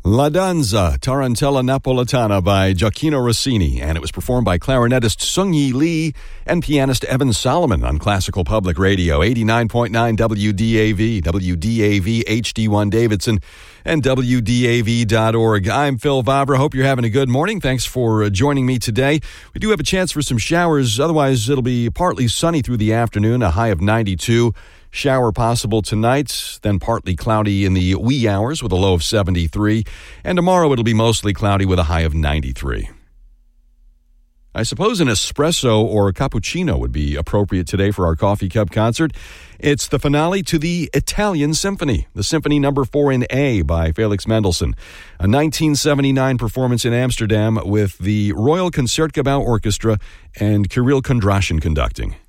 La Danza, Tarantella Napoletana by Gioacchino Rossini, and it was performed by clarinetist Sung-Yi Lee and pianist Evan Solomon on Classical Public Radio, 89.9 WDAV, WDAV HD1 Davidson, and WDAV.org. I'm Phil Vavra. Hope you're having a good morning. Thanks for joining me today. We do have a chance for some showers. Otherwise, it'll be partly sunny through the afternoon, a high of 92. Shower possible tonight, then partly cloudy in the wee hours with a low of 73. And tomorrow it'll be mostly cloudy with a high of 93. I suppose an espresso or a cappuccino would be appropriate today for our coffee cup concert. It's the finale to the Italian Symphony, the Symphony No. 4 in A by Felix Mendelssohn, a 1979 performance in Amsterdam with the Royal Concertgebouw Orchestra and Kirill Kondrashin conducting.